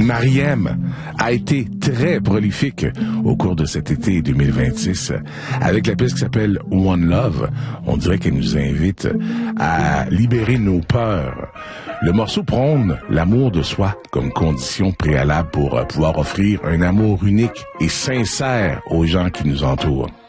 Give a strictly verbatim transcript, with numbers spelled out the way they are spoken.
Mariem a été très prolifique au cours de cet été deux mille vingt-six. Avec la piste qui s'appelle One Love, on dirait qu'elle nous invite à libérer nos peurs. Le morceau prône l'amour de soi comme condition préalable pour pouvoir offrir un amour unique et sincère aux gens qui nous entourent.